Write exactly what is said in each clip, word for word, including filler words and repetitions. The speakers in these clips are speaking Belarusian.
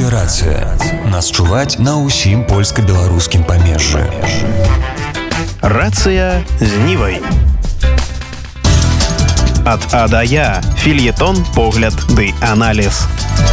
Радыё Рацыя. Нас чуваць на ўсім польска-беларускім памежжы. Рацыя з Нівай. Ад А да Я. Фельетон, погляд ды аналіз.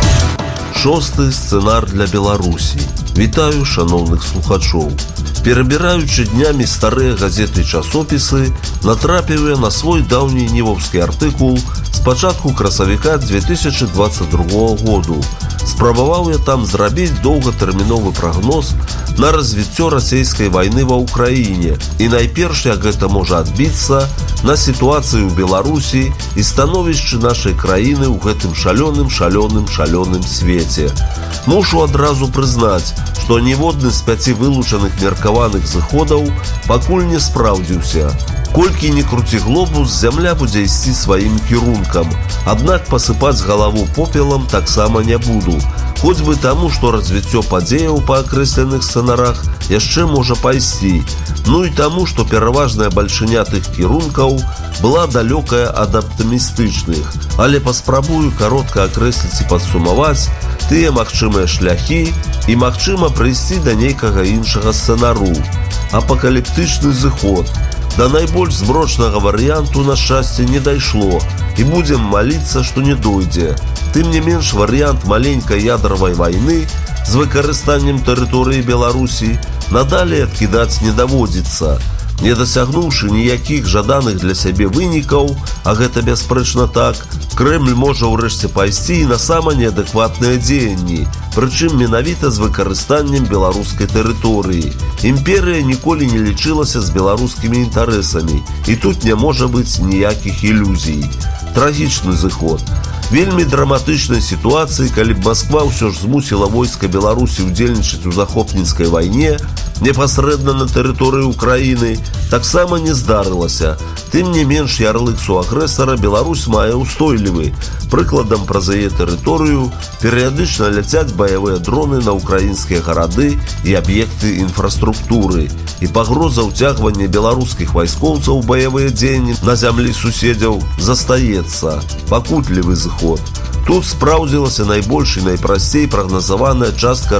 Шосты сцэнар для Беларусі. Вітаю шаноўных слухачоў. Перабіраючы днямі старыя газеты і часопісы, натрапіў я на свой даўні ніваўскі артыкул з пачатку красавіка две тысячи двадцать другого году. Спрабаваў я там зрабіць доўгатэрміновы прагноз на развіццё расійскай вайны ва ўкраіне. І найперш, як гэта можа адбіцца на сітуацыі ў Беларусі і становішчы нашай краіны ў гэтым шалёным, шалёным, шалёным свеце. Мушу адразу прызнаць, што ніводны з пяці вылучаных меркаваных зыходаў пакуль не спраўдзіўся. Колькі не круці глобус, зямля будзе ісці сваім кірункам. Аднак пасыпаць галаву попелам таксама не буду. Хоць бы таму, што развіццё падзеяў па акрэсленых сцэнарах яшчэ можа пайсці. Ну і таму, што пераважная бальшыня тых кірункаў была далёкая ад аптымістычных. Але паспрабую каротка акрэсліць і падсумаваць тыя магчымыя шляхі і магчыма прыйсці да нейкага іншага сцэнару. Апакаліптычны зыход. Да найбольш змрочнага варыянту, на шчасце, не дайшло, і будзем маліцца, што не дойдзе. Тым не менш, варыянт маленькай ядравай вайны з выкарыстаннем тэрыторыі Беларусі надалей адкідаць не даводзіцца. Не дасягнуўшы ніякіх жаданых для сябе вынікаў, а гэта бясспрэчна так, Крэмль можа ўрэшце пайсці і на сама неадэкватныя дзеянні, прычым менавіта з выкарыстаннем беларускай тэрыторыі. Імперыя ніколі не лічылася з беларускімі інтарэсамі, і тут не можа быць ніякіх ілюзій. Трагічны зыход. Вельмі драматычнай сітуацыі, калі б Масква ўсё ж змусіла войска Беларусі ўдзельнічаць у захопніцкай вайне непасрэдна на тэрыторыі Украіны, таксама не здарылася. Тым не менш, ярлык суагрэсара Беларусь мае ўстойлівы. Прыкладам, праз яе тэрыторыю перыядычна ляцяць баявыя дроны на украінскія гарады і аб'екты інфраструктуры. І пагроза ўцягвання беларускіх вайскоўцаў у баявыя дзеянні на зямлі суседзяў застаецца. Пакутлівы зыход. Тут спраўдзілася найбольш і найпрасцей прагназаваная частка